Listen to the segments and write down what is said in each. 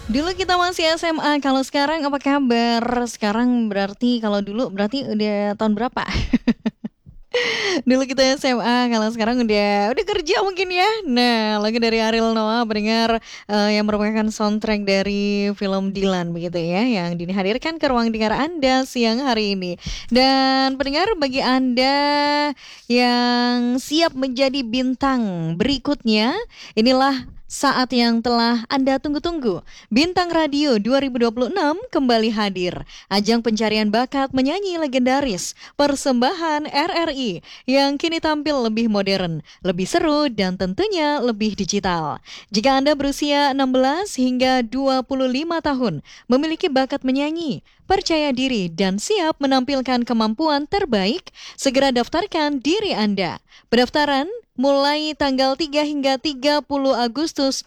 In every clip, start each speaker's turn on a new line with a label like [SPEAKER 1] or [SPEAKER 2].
[SPEAKER 1] Dulu kita masih SMA, kalau sekarang apa kabar? Sekarang berarti kalau dulu berarti udah tahun berapa? Dulu kita SMA, kalau sekarang udah kerja mungkin ya. Nah, lagu dari Ariel Noah pendengar yang merupakan soundtrack dari film Dilan begitu ya, yang dihadirkan ke ruang dengar Anda siang hari ini. Dan pendengar, bagi Anda yang siap menjadi bintang berikutnya, inilah saat yang telah Anda tunggu-tunggu. Bintang Radio 2026 kembali hadir. Ajang pencarian bakat menyanyi legendaris, persembahan RRI yang kini tampil lebih modern, lebih seru, dan tentunya lebih digital. Jika Anda berusia 16 hingga 25 tahun, memiliki bakat menyanyi, percaya diri, dan siap menampilkan kemampuan terbaik, segera daftarkan diri Anda. Pendaftaran mulai tanggal 3 hingga 30 Agustus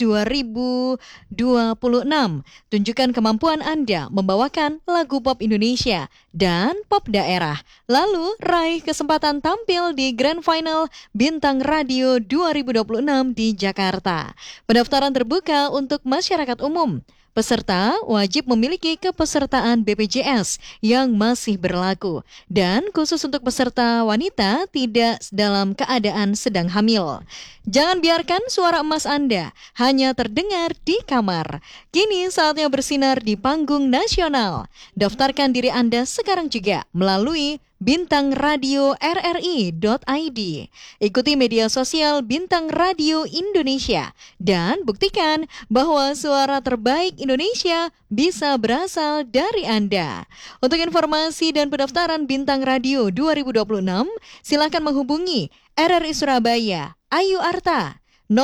[SPEAKER 1] 2026. Tunjukkan kemampuan Anda membawakan lagu pop Indonesia dan pop daerah. Lalu raih kesempatan tampil di Grand Final Bintang Radio 2026 di Jakarta. Pendaftaran terbuka untuk masyarakat umum. Peserta wajib memiliki kepesertaan BPJS yang masih berlaku, dan khusus untuk peserta wanita tidak dalam keadaan sedang hamil. Jangan biarkan suara emas Anda hanya terdengar di kamar. Kini saatnya bersinar di panggung nasional. Daftarkan diri Anda sekarang juga melalui Bintang Radio RRI.id. Ikuti media sosial Bintang Radio Indonesia dan buktikan bahwa suara terbaik Indonesia bisa berasal dari Anda. Untuk informasi dan pendaftaran Bintang Radio 2026, silakan menghubungi RRI Surabaya, Ayu Arta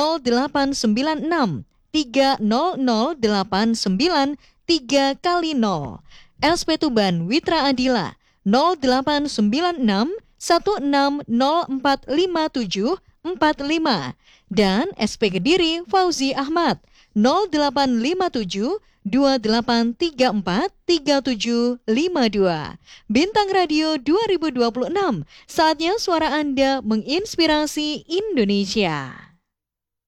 [SPEAKER 1] 0896 30089 3 kali 0. SP Tuban Witra Adila 0896 16045745 dan SP Kediri Fauzi Ahmad 0857 28343752. Bintang Radio 2026, saatnya suara Anda menginspirasi Indonesia.